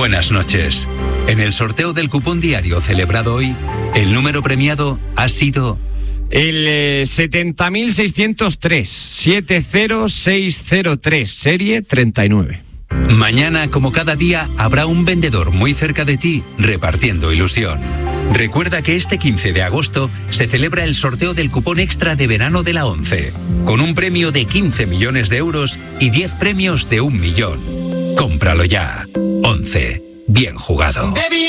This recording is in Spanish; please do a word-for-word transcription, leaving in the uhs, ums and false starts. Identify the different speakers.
Speaker 1: Buenas noches. En el sorteo del cupón diario celebrado hoy, el número premiado ha sido...
Speaker 2: El eh, setenta mil seiscientos tres, siete cero seis cero tres, serie treinta y nueve.
Speaker 1: Mañana, como cada día, habrá un vendedor muy cerca de ti repartiendo ilusión. Recuerda que este quince de agosto se celebra el sorteo del cupón extra de verano de la ONCE, con un premio de quince millones de euros y diez premios de un millón. Cómpralo ya. ONCE. Bien jugado.